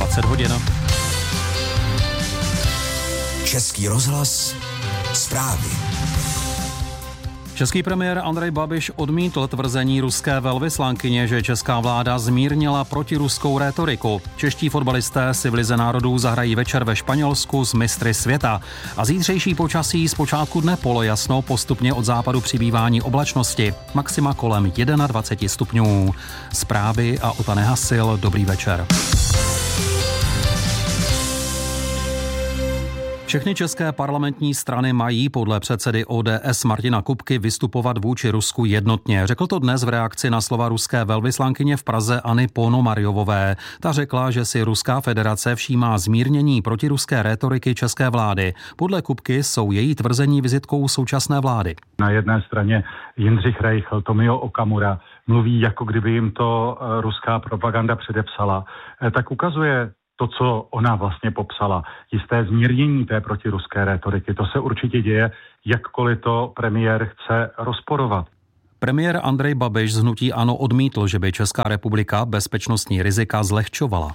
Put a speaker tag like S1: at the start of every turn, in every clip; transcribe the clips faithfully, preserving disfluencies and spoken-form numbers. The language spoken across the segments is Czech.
S1: dvacet hodin.
S2: Český rozhlas, zprávy.
S1: Český premiér Andrej Babiš odmítl tvrzení ruské velvyslankyně, že česká vláda zmírnila protiruskou rétoriku. Čeští fotbalisté si v Lize národů zahrají večer ve Španělsku s mistry světa. A zítřejší počasí z počátku dne polojasno, postupně od západu přibývání oblačnosti. Maxima kolem dvacet jedna stupňů. Zprávy a Ota Nehasil, dobrý večer. Všechny české parlamentní strany mají podle předsedy O D S Martina Kupky vystupovat vůči Rusku jednotně. Řekl to dnes v reakci na slova ruské velvyslankyně v Praze Anny Ponomaryovové. Ta řekla, že si Ruská federace všímá zmírnění protiruské rétoriky české vlády. Podle Kupky jsou její tvrzení vizitkou současné vlády.
S3: Na jedné straně Jindřich Reichl, Tomio Okamura mluví, jako kdyby jim to ruská propaganda předepsala. Tak ukazuje to, co ona vlastně popsala, jisté zmírnění té protiruské rétoriky. To se určitě děje, jakkoliv to premiér chce rozporovat.
S1: Premiér Andrej Babiš z hnutí ANO odmítl, že by Česká republika bezpečnostní rizika zlehčovala.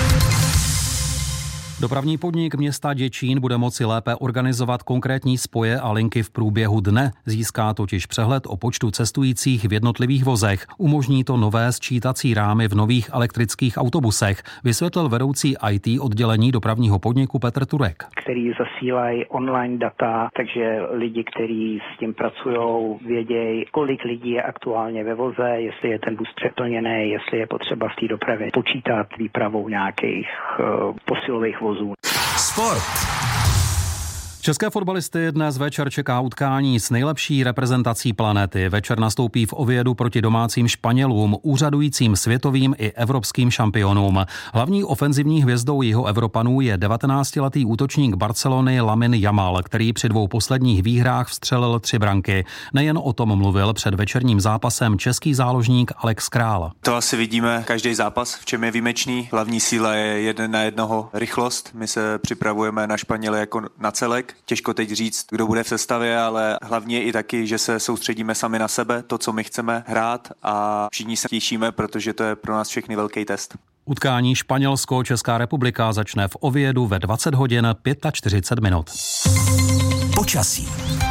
S1: Dopravní podnik města Děčín bude moci lépe organizovat konkrétní spoje a linky v průběhu dne. Získá totiž přehled o počtu cestujících v jednotlivých vozech. Umožní to nové sčítací rámy v nových elektrických autobusech, vysvětlil vedoucí í té oddělení dopravního podniku Petr Turek.
S4: Který zasílají online data, takže lidi, kteří s tím pracují, vědějí, kolik lidí je aktuálně ve voze, jestli je ten bus přeplněný, jestli je potřeba v té dopravě počítat výpravou nějakých uh, posilových vozů.
S2: Sport.
S1: České fotbalisty dnes večer čeká utkání s nejlepší reprezentací planety. Večer nastoupí v Oviedu proti domácím Španělům, úřadujícím světovým i evropským šampionům. Hlavní ofenzivní hvězdou Jihoevropanů je devatenáctiletý útočník Barcelony Lamine Yamal, který při dvou posledních výhrách vstřelil tři branky. Nejen o tom mluvil před večerním zápasem český záložník Alex Král.
S5: To asi vidíme každý zápas, v čem je výjimečný. Hlavní síla je jeden na jednoho rychlost. My se připravujeme na Španěly jako na celek. Těžko teď říct, kdo bude v sestavě, ale hlavně i taky, že se soustředíme sami na sebe, to, co my chceme hrát a všichni se těšíme, protože to je pro nás všechny velký test.
S1: Utkání Španělsko-Česká republika začne v Oviedu ve dvacet hodin čtyřicet pět minut.
S2: Počasí.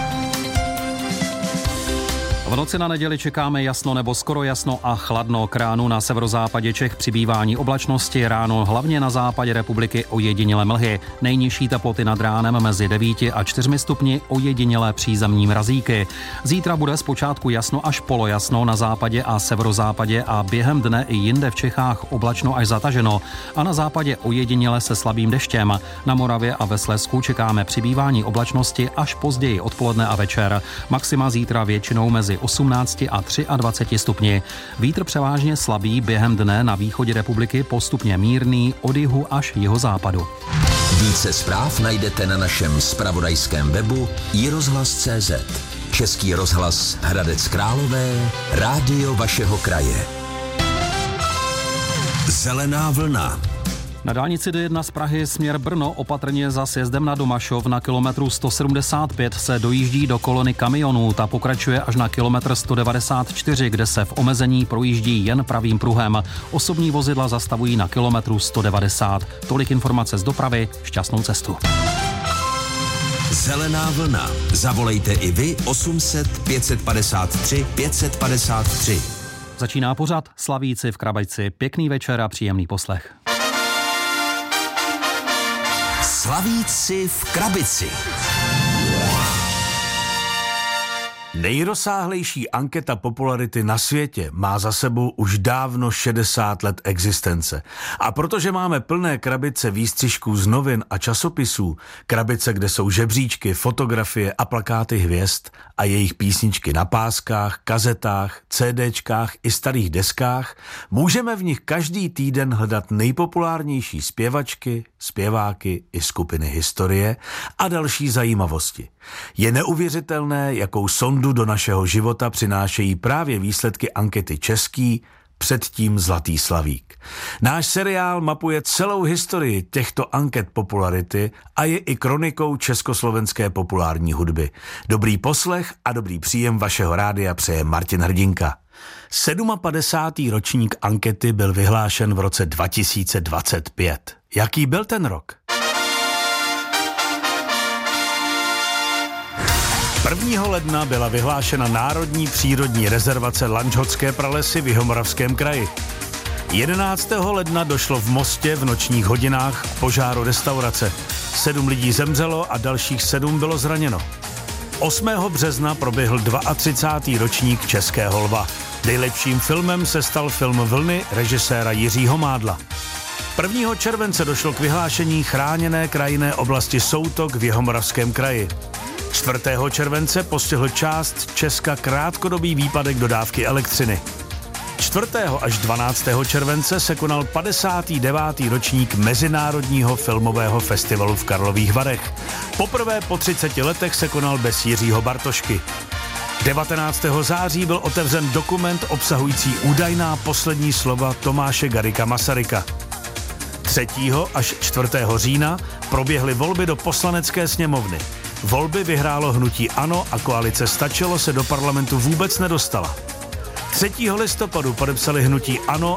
S1: V noci na neděli čekáme jasno nebo skoro jasno a chladno. K ránu na severozápadě Čech přibývání oblačnosti, ráno hlavně na západě republiky ojedinělé mlhy. Nejnižší teploty nad ránem mezi devíti a čtyřmi stupni, ojedinělé přízemní mrazíky. Zítra bude zpočátku jasno až polojasno na západě a severozápadě a během dne i jinde v Čechách oblačno až zataženo a na západě ojediněle se slabým deštěm. Na Moravě a ve Slezsku čekáme přibývání oblačnosti až později odpoledne a večer. Maxima zítra většinou mezi osmnácti a dvaceti třemi stupni. Vítr převážně slabý, během dne na východě republiky postupně mírný, od jihu až jihozápadu.
S2: Více zpráv najdete na našem zpravodajském webu i rozhlas tečka cé zet. Český rozhlas Hradec Králové, rádio vašeho kraje. Zelená vlna.
S1: Na dálnici D jedna z Prahy směr Brno opatrně za sjezdem na Domašov na kilometru sto sedmdesát pět se dojíždí do kolony kamionů. Ta pokračuje až na kilometr sto devadesát čtyři, kde se v omezení projíždí jen pravým pruhem. Osobní vozidla zastavují na kilometru sto devadesát. Tolik informace z dopravy, šťastnou cestu.
S2: Zelená vlna. Zavolejte i vy osm set pět padesát tři pět padesát tři.
S1: Začíná pořad Slavíci v Krabejci. Pěkný večer a příjemný poslech.
S2: Slavíci v krabici.
S6: Nejrozsáhlejší anketa popularity na světě má za sebou už dávno šedesát let existence. A protože máme plné krabice výstřižků z novin a časopisů, krabice, kde jsou žebříčky, fotografie a plakáty hvězd a jejich písničky na páskách, kazetách, CDčkách i starých deskách, můžeme v nich každý týden hledat nejpopulárnější zpěvačky, zpěváky i skupiny historie a další zajímavosti. Je neuvěřitelné, jakou sondu do našeho života přinášejí právě výsledky ankety Český, předtím Zlatý slavík. Náš seriál mapuje celou historii těchto anket popularity a je i kronikou československé populární hudby. Dobrý poslech a dobrý příjem vašeho rádia přeje Martin Hrdinka. padesátý sedmý ročník ankety byl vyhlášen v roce dva tisíce dvacet pět. Jaký byl ten rok? prvního ledna byla vyhlášena Národní přírodní rezervace Lanžhotské pralesy v Jihomoravském kraji. jedenáctého ledna došlo v Mostě v nočních hodinách k požáru restaurace. Sedm lidí zemřelo a dalších sedm bylo zraněno. osmého března proběhl třicátý druhý ročník Českého lva. Nejlepším filmem se stal film Vlny režiséra Jiřího Mádla. prvního července došlo k vyhlášení chráněné krajinné oblasti Soutok v Jihomoravském kraji. čtvrtého července postihl část Česka krátkodobý výpadek dodávky elektřiny. čtvrtého až dvanáctého července se konal padesátý devátý ročník Mezinárodního filmového festivalu v Karlových Varech. Poprvé po třiceti letech se konal bez Jiřího Bartošky. devatenáctého září byl otevřen dokument obsahující údajná poslední slova Tomáše Garrigua Masaryka. třetího až čtvrtého října proběhly volby do Poslanecké sněmovny. Volby vyhrálo hnutí ANO a koalice Stačilo se do parlamentu vůbec nedostala. třetího listopadu podepsali hnutí ANO